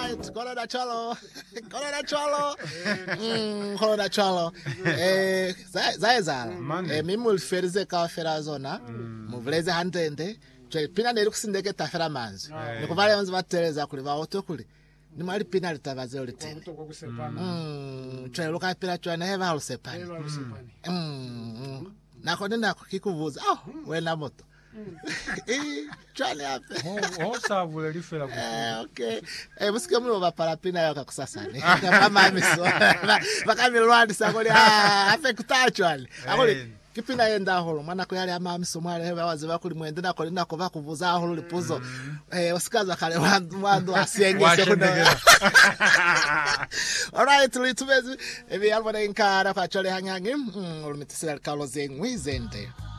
right, Corona Cholo. Corona Cholo. Corona Cholo. Zaizala. Mimi uliferize kwa fera zona. Muvleze handende. Pina neri kusindeke tafera manzi. Nikuvale wanzi bateleza kuli baoto kuli. Ni mali pina litavaze litene. Luka pina chwana heva halusepani. Nako nako kikuvuza. Wena moto. Chwane hape. Savule lifela okay. Musike mulo bapalapina yoka kusasane. Mama amiso. Bakamilwandi sakoli afe kutachwali. Akoli kipina yenda holo mwana ko yali ama amiso mwale heba wazi bakuli mwende nako linako bakuvuza holo lipuzo. Wasikaza kale wandu asiyengese kuno. Alright, litubezi ebi albana inkara kwa chole hanyangi. Ulumitisira kaloze ngwizende.